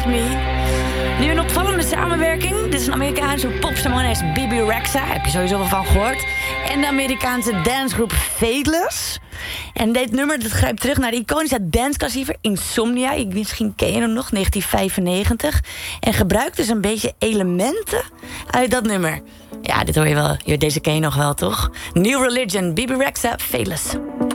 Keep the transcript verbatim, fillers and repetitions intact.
Me. Nu een opvallende samenwerking. Dit is een Amerikaanse popzangeres Bebe Rexha. Heb je sowieso wel van gehoord. En de Amerikaanse dancegroep Faithless. En dit nummer dat grijpt terug naar de iconische danceklassieker Insomnia. Ik, misschien ken je hem nog, negentien vijfennegentig. En gebruikt dus een beetje elementen uit dat nummer. Ja, dit hoor je wel. Deze ken je nog wel, toch? New Religion, Bebe Rexha, Faithless.